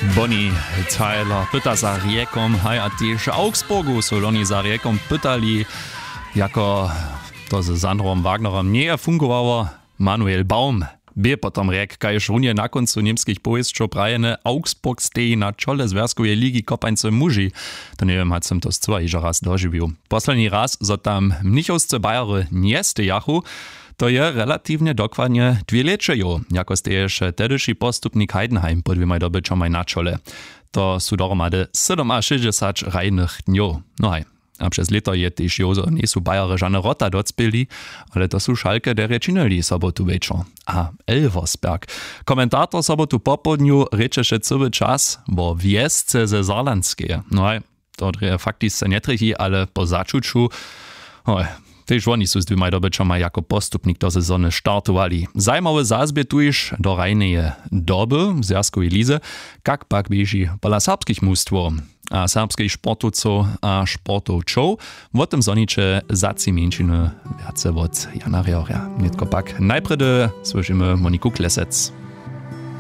Bonnie Tyler pyta za riekom, haj a tiež Augsburgu so loni za riekom pytali, jako to z Sandrom Wagnerom nie fungowało. Manuel Baum by potom riek, kajž runie na koncu niemskich pojezdčov prajene Augsburg stejí na čole związkowej ligi kopańce muži. To nie wiem, som to z iż raz doživiu. Posledný raz, zo tam mnichowsce Bajery nie stejachu, to je relatívne dokładnie 2 leče jo, jako ste jeszcze tedyši postupnik Heidenheim pod dvěma dobyčomaj na čole. To sú dohromady 67 rajnych dňov. No hej. A przez leto je też jozo nie sú Bajere žane rota docpili, ale to sú Schalke, der činili sobotu večer. A Elversberg. Komentator sobotu popodniu rečeše celý čas bo wieżce ze Saarlandskie. No hej, to je fakticznie netrichy, ale po začuču, tež oni sú s dvoma dobyčoma jako postupnik do sezony startovali. Zajímavé zazbie tuž do rajneje doby v zjazkovej líze, kak pak bieži pola serbských mústvov a serbských športovcov a športovčov. O tym zoniče zaci menšiny viace od Jana Rioria. Netko pak najprede slyšíme Moniku Klesec.